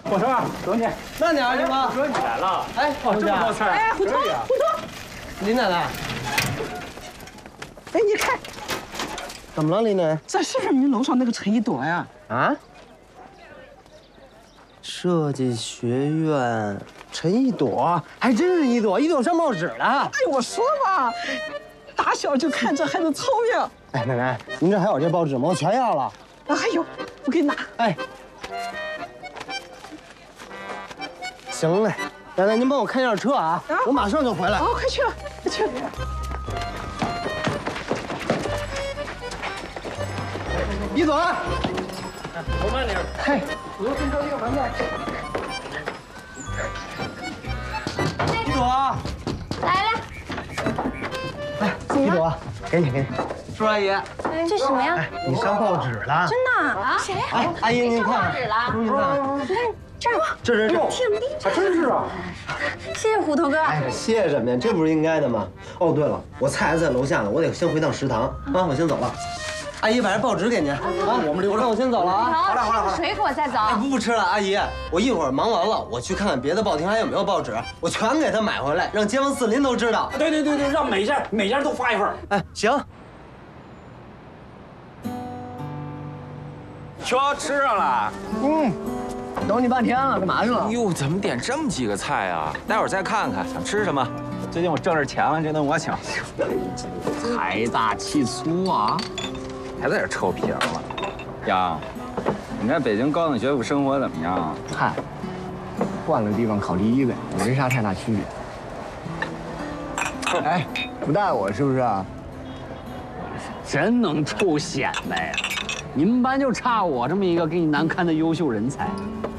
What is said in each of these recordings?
火车，等你。 慢点，师傅。 哥，你来了。 哎， 哦，这么多菜。 哎，虎头，虎头， 林奶奶。 哎，你看， 怎么了，林奶奶？ 这是不是你楼上那个陈一朵呀？ 啊？设计学院陈一朵，还真是一朵，一朵上报纸了。哎， 我说吧，打小就看这孩子聪明。 哎，奶奶，您这还有这报纸吗？我全要了。 啊，还有，我给你拿。 哎，行嘞，奶奶您帮我看一下车啊，我马上就回来。 哦，快去，快去。 一朵， 走慢点。 嘿，我又跟着这个门子。一朵， 来了， 哎，一朵，给你。叔阿姨， 这什么呀？ 哎，你上报纸了。 真的啊？谁？ 哎，阿姨您看，叔您看， 你看这儿， 这人是， 还真是啊。 谢谢虎头哥。 哎，谢谢什么呀？这不是应该的吗？哦，对了，我菜还在楼下呢，我得先回趟食堂啊，我先走了。阿姨，把这报纸给您啊，我们留着，我先走了啊。 好了，水果再走。 哎，不吃了，阿姨，我一会儿忙完了，我去看看别的报亭还有没有报纸，我全给他买回来，让街坊四邻都知道。 对，让每家都发一份。 哎，行。 车吃上了。 等你半天了，干嘛去了？ 哟，怎么点这么几个菜啊？待会儿再看看，想吃什么？最近我挣着钱了，这顿我请。财大气粗啊，还在这臭屁了。呀，你在北京高等学府生活怎么样？ 嗨，换个地方考第一呗，也没啥太大区别。哎，不带我是不是啊？ 真能臭显摆呀！你们班就差我这么一个给你难堪的优秀人才。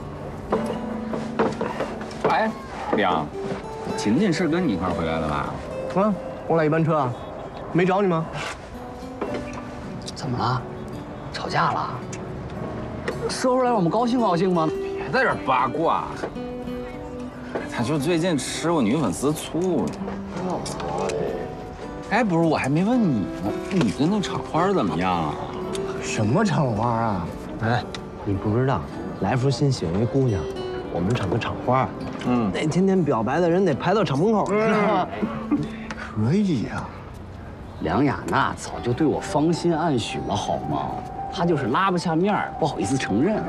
哎，亮，琴琴是跟你一块回来的吧？ 啊，我来一班车啊，没找你吗？ 怎么了？吵架了？说出来我们高兴高兴吗？ 别在这八卦。他就最近吃过女粉丝醋呢。哎，不是，我还没问你呢，你跟那厂花怎么样啊？ 什么厂花啊？ 哎，你不知道，来福新喜欢一姑娘，我们厂的厂花。那天表白的人得排到厂门口去呢。 可以呀。 梁雅娜早就对我芳心暗许了，好吗？她就是拉不下面儿，不好意思承认。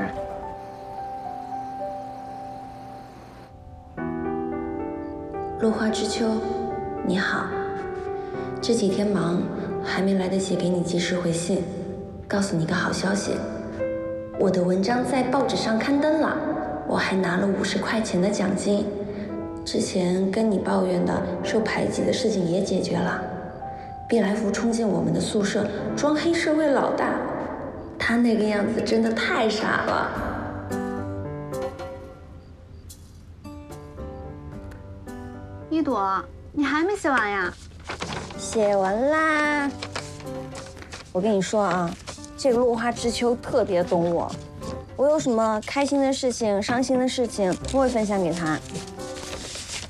落花知秋，你好。这几天忙，还没来得及给你及时回信。告诉你个好消息，我的文章在报纸上刊登了，我还拿了50块钱的奖金。之前跟你抱怨的受排挤的事情也解决了。毕来福冲进我们的宿舍，装黑社会老大，他那个样子真的太傻了。 一朵，你还没写完呀？ 写完啦。我跟你说啊，这个落花知秋特别懂我，我有什么开心的事情、伤心的事情，都会分享给他。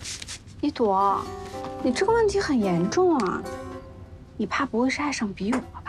一朵，你这个问题很严重啊，你怕不会是爱上笔友吧？